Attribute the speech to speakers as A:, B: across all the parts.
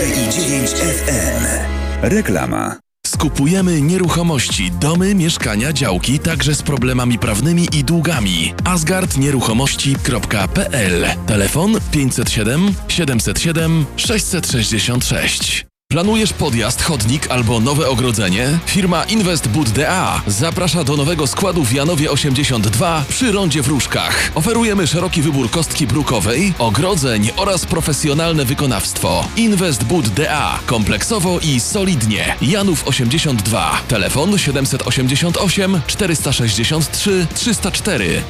A: i 9 FM. Reklama.
B: Skupujemy nieruchomości, domy, mieszkania, działki, także z problemami prawnymi i długami. asgardnieruchomości.pl. Telefon 507 707 666. Planujesz podjazd, chodnik albo nowe ogrodzenie? Firma Investbud DA zaprasza do nowego składu w Janowie 82 przy rondzie w Różkach. Oferujemy szeroki wybór kostki brukowej, ogrodzeń oraz profesjonalne wykonawstwo. Investbud DA. Kompleksowo i solidnie. Janów 82. Telefon 788 463 304.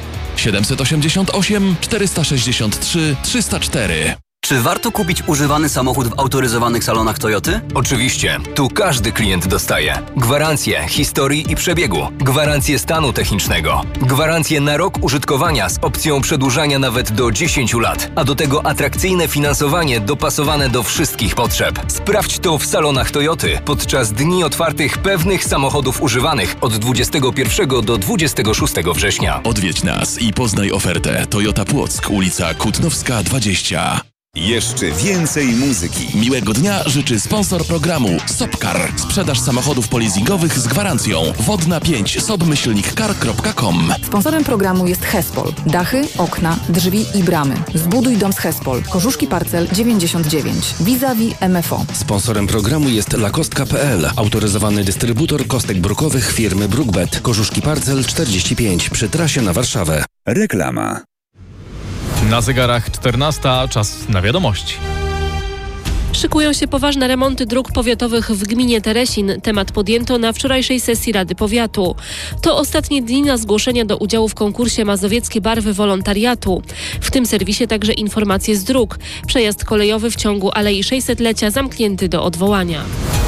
B: 788 463 304.
C: Czy warto kupić używany samochód w autoryzowanych salonach Toyoty?
D: Oczywiście. Tu każdy klient dostaje gwarancję historii i przebiegu, gwarancję stanu technicznego, gwarancję na rok użytkowania z opcją przedłużania nawet do 10 lat, a do tego atrakcyjne finansowanie dopasowane do wszystkich potrzeb. Sprawdź to w salonach Toyoty podczas dni otwartych pewnych samochodów używanych od 21 do 26 września.
B: Odwiedź nas i poznaj ofertę. Toyota Płock, ulica Kutnowska 20.
A: Jeszcze więcej muzyki.
B: Miłego dnia życzy sponsor programu Sopcar. Sprzedaż samochodów polizingowych z gwarancją. Wodna 5 sop-car.com.
E: Sponsorem programu jest Hespol. Dachy, okna, drzwi i bramy. Zbuduj dom z Hespol. Korzuszki Parcel 99. Vis-a-vis MFO.
F: Sponsorem programu jest lakostka.pl. Autoryzowany dystrybutor kostek brukowych firmy Brookbet. Korzuszki Parcel 45 przy trasie na Warszawę.
A: Reklama.
G: Na zegarach 14, czas na wiadomości.
H: Szykują się poważne remonty dróg powiatowych w gminie Teresin. Temat podjęto na wczorajszej sesji Rady Powiatu. To ostatnie dni na zgłoszenia do udziału w konkursie Mazowieckie Barwy Wolontariatu. W tym serwisie także informacje z dróg. Przejazd kolejowy w ciągu Alei 600-lecia zamknięty do odwołania.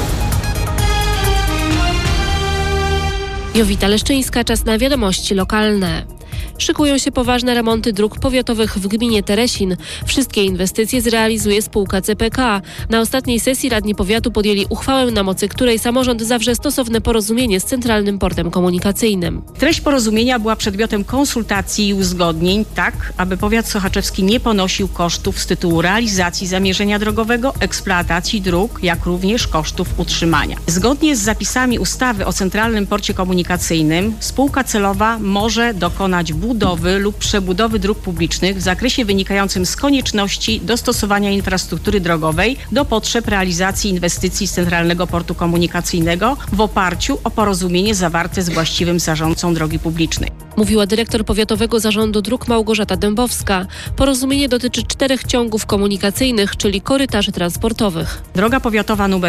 H: Jowita Leszczyńska, czas na wiadomości lokalne. Szykują się poważne remonty dróg powiatowych w gminie Teresin. Wszystkie inwestycje zrealizuje spółka CPK. Na ostatniej sesji radni powiatu podjęli uchwałę, na mocy której samorząd zawrze stosowne porozumienie z Centralnym Portem Komunikacyjnym.
I: Treść porozumienia była przedmiotem konsultacji i uzgodnień, tak aby powiat sochaczewski nie ponosił kosztów z tytułu realizacji zamierzenia drogowego, eksploatacji dróg, jak również kosztów utrzymania. Zgodnie z zapisami ustawy o Centralnym Porcie Komunikacyjnym spółka celowa może dokonać budowy lub przebudowy dróg publicznych w zakresie wynikającym z konieczności dostosowania infrastruktury drogowej do potrzeb realizacji inwestycji z Centralnego Portu Komunikacyjnego w oparciu o porozumienie zawarte z właściwym zarządcą drogi publicznej.
H: Mówiła dyrektor Powiatowego Zarządu Dróg Małgorzata Dębowska. Porozumienie dotyczy 4 ciągów komunikacyjnych, czyli korytarzy transportowych.
I: Droga powiatowa nr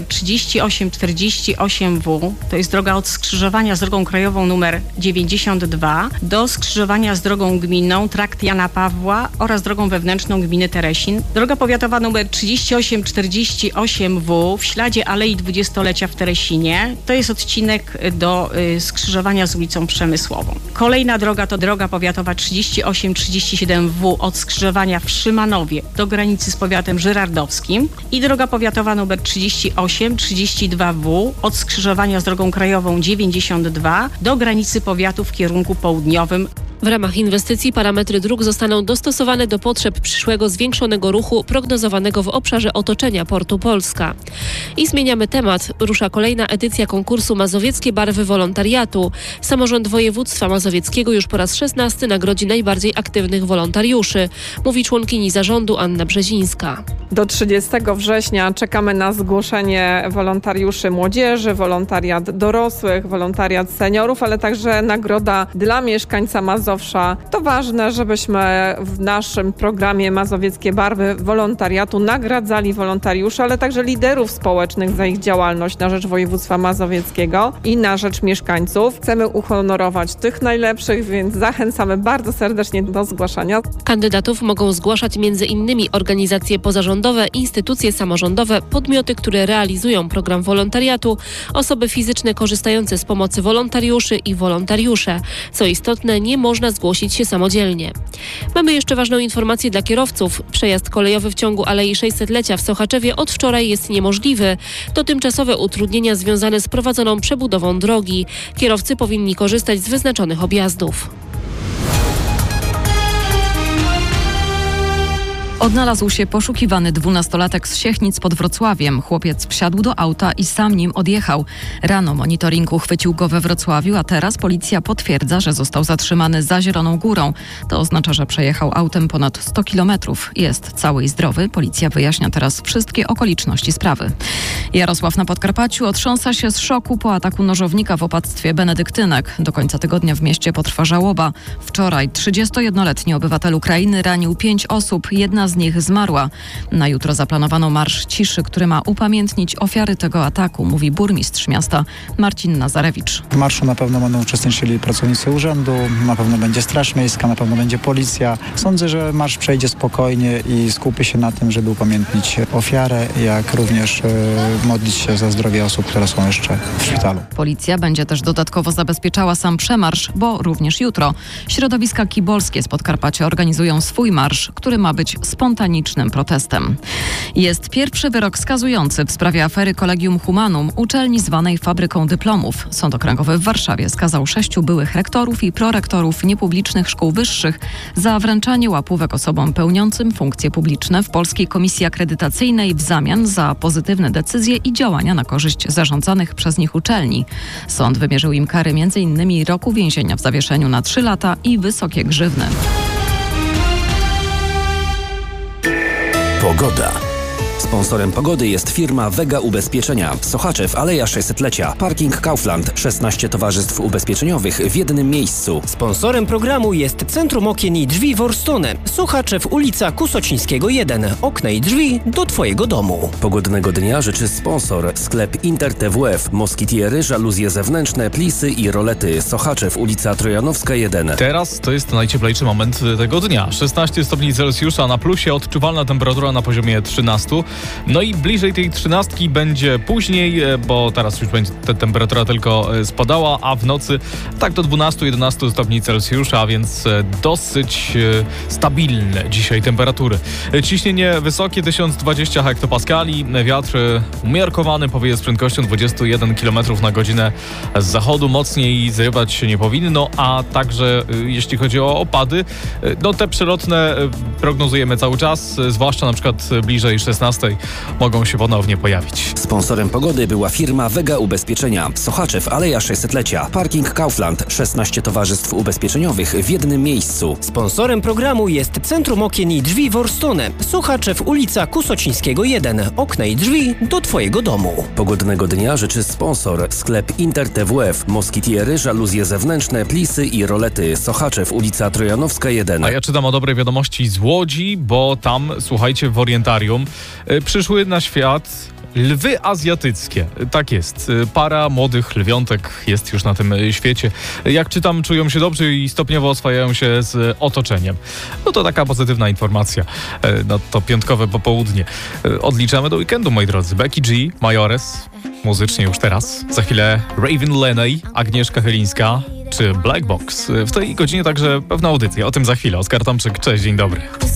I: 3848W to jest droga od skrzyżowania z drogą krajową nr 92 do skrzyżowania z drogą gminną trakt Jana Pawła oraz drogą wewnętrzną gminy Teresin. Droga powiatowa nr 3848W w śladzie Alei Dwudziestolecia w Teresinie to jest odcinek do skrzyżowania z ulicą Przemysłową. Kolejna droga to droga powiatowa 3837W od skrzyżowania w Szymanowie do granicy z powiatem żyrardowskim i droga powiatowa nr 3832W od skrzyżowania z drogą krajową 92 do granicy powiatu w kierunku południowym.
H: W ramach inwestycji parametry dróg zostaną dostosowane do potrzeb przyszłego zwiększonego ruchu prognozowanego w obszarze otoczenia Portu Polska. I zmieniamy temat. Rusza kolejna edycja konkursu Mazowieckie Barwy Wolontariatu. Samorząd województwa mazowieckiego już po raz 16 nagrodzi najbardziej aktywnych wolontariuszy, mówi członkini zarządu Anna Brzezińska.
J: Do 30 września czekamy na zgłoszenie wolontariuszy młodzieży, wolontariat dorosłych, wolontariat seniorów, ale także nagroda dla mieszkańca Mazowsza. To ważne, żebyśmy w naszym programie Mazowieckie Barwy Wolontariatu nagradzali wolontariuszy, ale także liderów społecznych za ich działalność na rzecz województwa mazowieckiego i na rzecz mieszkańców. Chcemy uhonorować tych najlepszych, więc zachęcamy bardzo serdecznie do zgłaszania.
H: Kandydatów mogą zgłaszać m.in. organizacje pozarządowe, instytucje samorządowe, podmioty, które realizują program wolontariatu, osoby fizyczne korzystające z pomocy wolontariuszy i wolontariusze. Co istotne, nie można zgłosić się samodzielnie. Mamy jeszcze ważną informację dla kierowców. Przejazd kolejowy w ciągu Alei 600-lecia w Sochaczewie od wczoraj jest niemożliwy. To tymczasowe utrudnienia związane z prowadzoną przebudową drogi. Kierowcy powinni korzystać z wyznaczonych objazdów.
E: Odnalazł się poszukiwany 12-latek z Siechnic pod Wrocławiem. Chłopiec wsiadł do auta i sam nim odjechał. Rano monitoring uchwycił go we Wrocławiu, a teraz policja potwierdza, że został zatrzymany za Zieloną Górą. To oznacza, że przejechał autem ponad 100 kilometrów. Jest cały i zdrowy. Policja wyjaśnia teraz wszystkie okoliczności sprawy. Jarosław na Podkarpaciu otrząsa się z szoku po ataku nożownika w opactwie benedyktynek. Do końca tygodnia w mieście potrwa żałoba. Wczoraj 31-letni obywatel Ukrainy ranił 5 osób. Jedna z nich zmarła. Na jutro zaplanowano marsz ciszy, który ma upamiętnić ofiary tego ataku, mówi burmistrz miasta Marcin Nazarewicz.
K: W marszu na pewno będą uczestniczyli pracownicy urzędu, na pewno będzie Straż Miejska, na pewno będzie policja. Sądzę, że marsz przejdzie spokojnie i skupi się na tym, żeby upamiętnić ofiarę, jak również modlić się za zdrowie osób, które są jeszcze w szpitalu.
E: Policja będzie też dodatkowo zabezpieczała sam przemarsz, bo również jutro środowiska kibolskie z Podkarpacia organizują swój marsz, który ma być spontanicznym protestem. Jest pierwszy wyrok skazujący w sprawie afery Collegium Humanum, uczelni zwanej fabryką dyplomów. Sąd Okręgowy w Warszawie skazał 6 byłych rektorów i prorektorów niepublicznych szkół wyższych za wręczanie łapówek osobom pełniącym funkcje publiczne w Polskiej Komisji Akredytacyjnej w zamian za pozytywne decyzje i działania na korzyść zarządzanych przez nich uczelni. Sąd wymierzył im kary m.in. roku więzienia w zawieszeniu na 3 lata i wysokie grzywny.
F: Pogoda. Sponsorem pogody jest firma Vega Ubezpieczenia. Sochaczew, Aleja 600-lecia. Parking Kaufland. 16 towarzystw ubezpieczeniowych w jednym miejscu.
L: Sponsorem programu jest Centrum Okien i Drzwi Worstone. Sochaczew, ulica Kusocińskiego 1. Okna i drzwi do Twojego domu.
F: Pogodnego dnia życzy sponsor. Sklep Inter TWF. Moskitiery, żaluzje zewnętrzne, plisy i rolety. Sochaczew, ulica Trojanowska 1.
G: Teraz to jest najcieplejszy moment tego dnia. 16 stopni Celsjusza na plusie, odczuwalna temperatura na poziomie 13. No i bliżej tej 13 będzie później, bo teraz już będzie ta temperatura tylko spadała, a w nocy tak do 12-11 stopni Celsjusza, więc dosyć stabilne dzisiaj temperatury. Ciśnienie wysokie 1020 hektopaskali, wiatr umiarkowany powieje z prędkością 21 km na godzinę z zachodu, mocniej zrywać się nie powinno, a także jeśli chodzi o opady, no te przelotne prognozujemy cały czas, zwłaszcza na przykład bliżej 16 mogą się ponownie pojawić.
F: Sponsorem pogody była firma Vega Ubezpieczenia. Sochaczew, Aleja 600-lecia. Parking Kaufland. 16 towarzystw ubezpieczeniowych w jednym miejscu.
L: Sponsorem programu jest Centrum Okien i Drzwi Worstone. Sochaczew, ulica Kusocińskiego 1. Okna i drzwi do Twojego domu.
F: Pogodnego dnia życzy sponsor. Sklep Inter TWF. Moskitiery, żaluzje zewnętrzne, plisy i rolety. Sochaczew, ulica Trojanowska 1.
G: A ja czytam o dobrej wiadomości z Łodzi, bo tam, słuchajcie, w Orientarium przyszły na świat lwy azjatyckie. Tak jest. Para młodych lwiątek jest już na tym świecie. Jak czytam, czują się dobrze i stopniowo oswajają się z otoczeniem. No to taka pozytywna informacja. No to piątkowe popołudnie. Odliczamy do weekendu, moi drodzy. Becky G, Majores, muzycznie już teraz. Za chwilę Raven Leney, Agnieszka Chylińska czy Black Box. W tej godzinie także pewna audycja. O tym za chwilę. Oskar Tomczyk, cześć, dzień dobry.